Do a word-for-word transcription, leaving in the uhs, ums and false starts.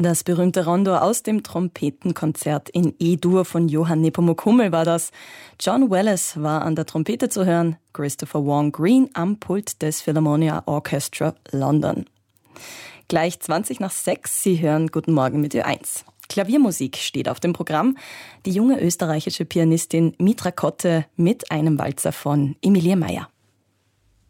Das berühmte Rondo aus dem Trompetenkonzert in E-Dur von Johann Nepomuk Hummel war das. John Wallace war an der Trompete zu hören, Christopher Wong Green am Pult des Philharmonia Orchestra London. Gleich zwanzig nach sechs, Sie hören Guten Morgen mit Ö eins. Klaviermusik steht auf dem Programm. Die junge österreichische Pianistin Mitra Kotte mit einem Walzer von Emilie Meyer.